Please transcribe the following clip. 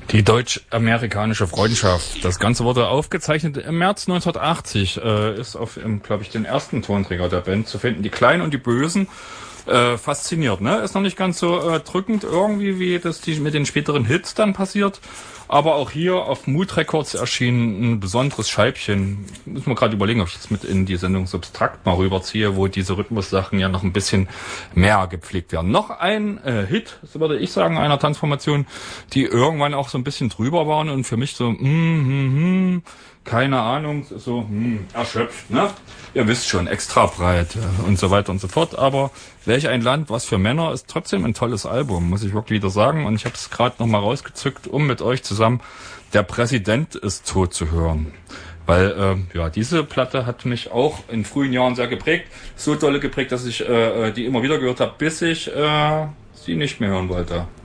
Die deutsch-amerikanische Freundschaft. Das Ganze wurde aufgezeichnet im März 1980. Ist auf, glaube ich, den ersten Tonträger der Band zu finden. Die Kleinen und die Bösen. Fasziniert, ne? Ist noch nicht ganz so drückend irgendwie, wie das mit den späteren Hits dann passiert. Aber auch hier auf Mood Records erschien ein besonderes Scheibchen. Müssen wir gerade überlegen, ob ich jetzt mit in die Sendung Substrakt mal rüberziehe, wo diese Rhythmussachen ja noch ein bisschen mehr gepflegt werden. Noch ein Hit, so würde ich sagen, einer Transformation, die irgendwann auch so ein bisschen drüber waren und für mich so, keine Ahnung, so erschöpft, ne? Ihr wisst schon, extra breit und so weiter und so fort. Aber Welch ein Land, was für Männer ist trotzdem ein tolles Album, muss ich wirklich wieder sagen. Und ich habe es gerade nochmal rausgezückt, um mit euch zusammen Der Präsident ist tot zu hören. Weil diese Platte hat mich auch in frühen Jahren sehr geprägt. So dolle geprägt, dass ich die immer wieder gehört habe, bis ich sie nicht mehr hören wollte.